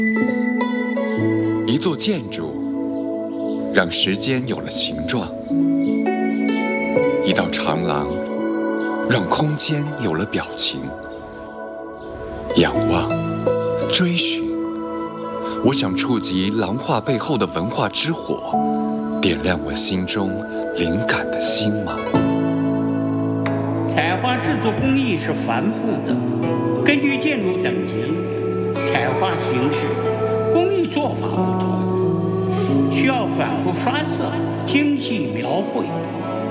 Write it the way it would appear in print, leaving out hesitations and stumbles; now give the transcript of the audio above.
一座建筑让时间有了形状，一道长廊让空间有了表情。仰望，追寻，我想触及廊画背后的文化之火，点亮我心中灵感的星芒。 彩画制作工艺是繁复的，根据建筑等级、彩画形式、工艺做法不同，需要反复刷色、精细描绘，